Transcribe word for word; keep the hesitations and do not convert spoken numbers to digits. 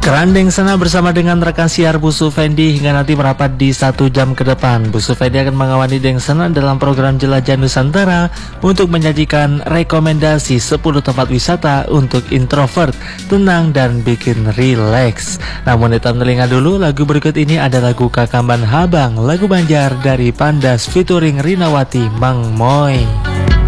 Kerandeng sana bersama dengan rekan siar Bu Sufendi hingga nanti merapat di satu jam ke depan. Bu Sufendi akan mengawani Deng Sana dalam program Jelajah Nusantara untuk menyajikan rekomendasi sepuluh tempat wisata untuk introvert, tenang dan bikin rileks. Namun tetap telinga dulu, lagu berikut ini ada lagu Kakamban Habang, lagu Banjar dari Pandas featuring Rinawati Mang Moy.